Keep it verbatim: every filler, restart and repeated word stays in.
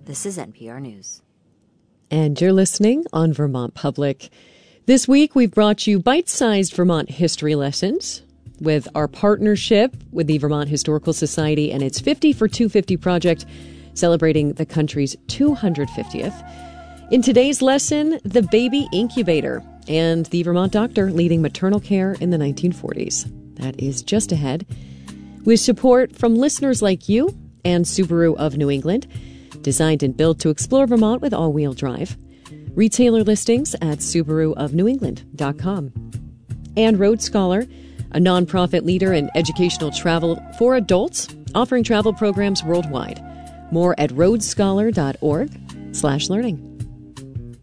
This is N P R News. And you're listening on Vermont Public. This week, we've brought you bite-sized Vermont history lessons with our partnership with the Vermont Historical Society and its fifty for two fifty project, celebrating the country's two hundred fiftieth. In today's lesson, the baby incubator and the Vermont doctor leading maternal care in the nineteen forties. That is just ahead. With support from listeners like you and Subaru of New England, designed and built to explore Vermont with all-wheel drive. Retailer listings at subaru of new england dot com. And Road Scholar, a nonprofit leader in educational travel for adults, offering travel programs worldwide. More at road scholar dot org slash learning.